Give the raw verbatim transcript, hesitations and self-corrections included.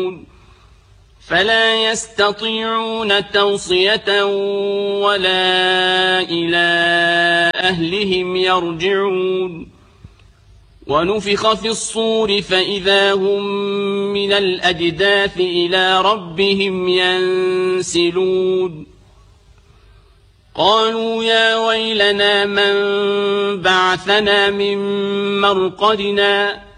فلا يستطيعون توصية ولا إلى أهلهم يرجعون ونفخ في الصور فإذا هم من الأجداث إلى ربهم ينسلون قالوا يا ويلنا من بعثنا من مرقدنا